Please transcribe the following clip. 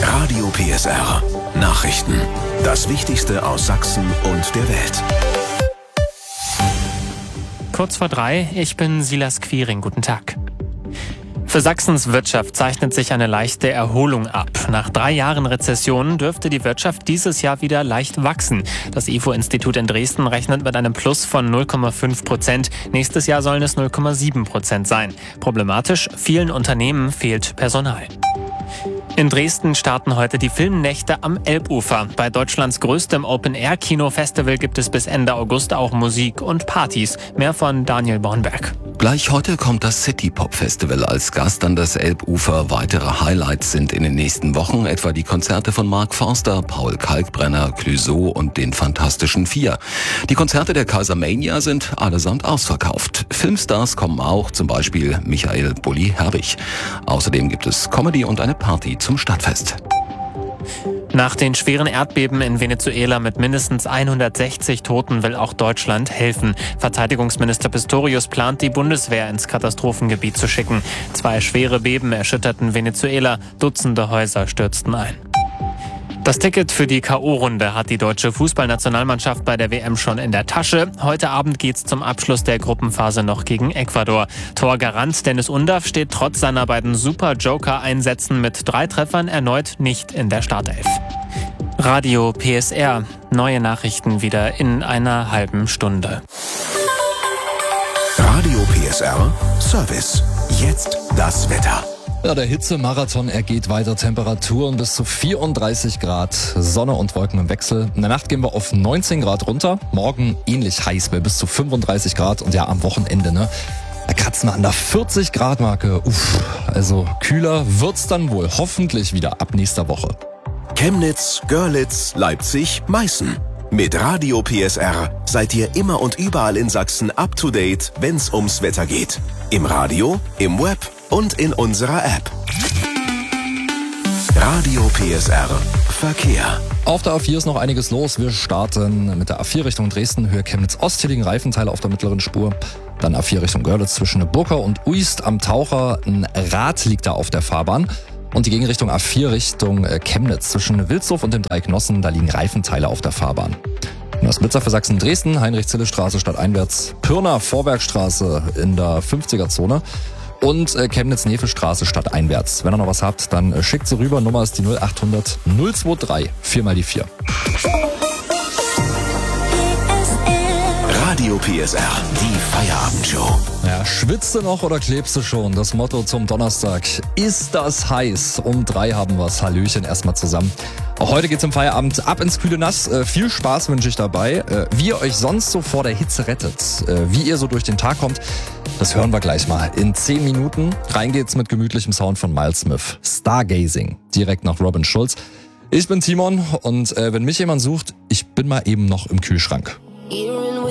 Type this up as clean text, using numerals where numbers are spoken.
Radio PSR. Nachrichten. Das Wichtigste aus Sachsen und der Welt. Kurz vor 3, ich bin Silas Quiring. Guten Tag. Für Sachsens Wirtschaft zeichnet sich eine leichte Erholung ab. Nach 3 Jahren Rezession dürfte die Wirtschaft dieses Jahr wieder leicht wachsen. Das IFO-Institut in Dresden rechnet mit einem Plus von 0,5%. Nächstes Jahr sollen es 0,7% sein. Problematisch, vielen Unternehmen fehlt Personal. In Dresden starten heute die Filmnächte am Elbufer. Bei Deutschlands größtem Open-Air-Kino-Festival gibt es bis Ende August auch Musik und Partys. Mehr von Daniel Bornberg. Gleich heute kommt das City-Pop-Festival als Gast an das Elbufer. Weitere Highlights sind in den nächsten Wochen etwa die Konzerte von Mark Forster, Paul Kalkbrenner, Clouseau und den Fantastischen Vier. Die Konzerte der Kaisermania sind allesamt ausverkauft. Filmstars kommen auch, zum Beispiel Michael Bulli-Herbig. Außerdem gibt es Comedy und eine Party zum Stadtfest. Nach den schweren Erdbeben in Venezuela mit mindestens 160 Toten will auch Deutschland helfen. Verteidigungsminister Pistorius plant, die Bundeswehr ins Katastrophengebiet zu schicken. 2 schwere Beben erschütterten Venezuela, Dutzende Häuser stürzten ein. Das Ticket für die K.O.-Runde hat die deutsche Fußballnationalmannschaft bei der WM schon in der Tasche. Heute Abend geht's zum Abschluss der Gruppenphase noch gegen Ecuador. Torgarant Dennis Undaff steht trotz seiner beiden Super-Joker-Einsätzen mit 3 Treffern erneut nicht in der Startelf. Radio PSR. Neue Nachrichten wieder in einer halben Stunde. Radio PSR Service. Jetzt das Wetter. Ja, der Hitzemarathon, er geht weiter. Temperaturen bis zu 34 Grad, Sonne und Wolken im Wechsel. In der Nacht gehen wir auf 19 Grad runter. Morgen ähnlich heiß bei bis zu 35 Grad. Und ja, am Wochenende, da kratzen wir an der 40 Grad Marke. Also kühler wird's dann wohl hoffentlich wieder ab nächster Woche. Chemnitz, Görlitz, Leipzig, Meißen. Mit Radio PSR seid ihr immer und überall in Sachsen up to date, wenn's ums Wetter geht. Im Radio, im Web und in unserer App. Radio PSR Verkehr. Auf der A4 ist noch einiges los. Wir starten mit der A4 Richtung Dresden, Höhe Chemnitz-Ost. Hier liegen Reifenteile auf der mittleren Spur. Dann A4 Richtung Görlitz zwischen Burkau und Uist am Taucher. Ein Rad liegt da auf der Fahrbahn. Und die Gegenrichtung A4 Richtung Chemnitz zwischen Wilsdorf und den 3 Knossen. Da liegen Reifenteile auf der Fahrbahn. Das Blitzer für Sachsen-Dresden, Heinrich-Zille-Straße stadteinwärts, Pirna Vorbergstraße in der 50er-Zone. Und Chemnitz-Nefe-Straße stadteinwärts. Wenn ihr noch was habt, dann schickt sie rüber. Nummer ist die 0800 023 4 mal die 4. Radio PSR, die Feierabendshow. Ja, schwitzt du noch oder klebst du schon? Das Motto zum Donnerstag. Ist das heiß? Um 3 haben wir's. Hallöchen erstmal zusammen. Auch heute geht's im Feierabend ab ins kühle Nass. Viel Spaß wünsche ich dabei. Wie ihr euch sonst so vor der Hitze rettet, wie ihr so durch den Tag kommt, das hören wir gleich mal. In 10 Minuten rein geht's mit gemütlichem Sound von Miles Smith. Stargazing. Direkt nach Robin Schulz. Ich bin Timon und wenn mich jemand sucht, ich bin mal eben noch im Kühlschrank.